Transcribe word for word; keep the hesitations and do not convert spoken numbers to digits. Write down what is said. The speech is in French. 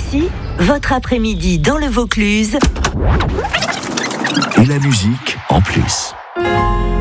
Ici, votre après-midi dans le Vaucluse. Et la musique en plus.